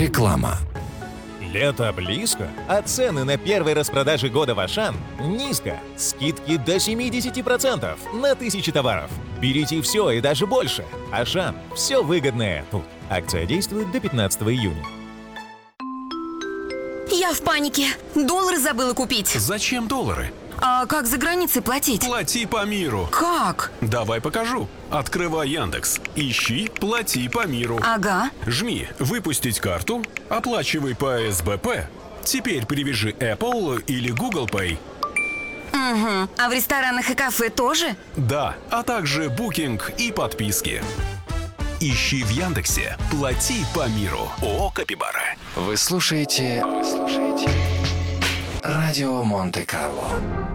Реклама. Лето близко, а цены на первой распродаже года в Ашан низко. Скидки до 70% на 1000 товаров. Берите все и даже больше. Ашан. Все выгодное тут. Акция действует до 15 июня. Я в панике. Доллары забыла купить. Зачем доллары? А как за границей платить? Плати по миру. Как? Давай покажу. Открывай Яндекс. Ищи «Плати по миру». Ага. Жми «Выпустить карту», оплачивай по СБП. Теперь привяжи Apple или Google Pay. Угу. А в ресторанах и кафе тоже? Да, а также букинг и подписки. Ищи в Яндексе «Плати по миру». ООО «Капибара». Вы слушаете Радио Монте-Карло.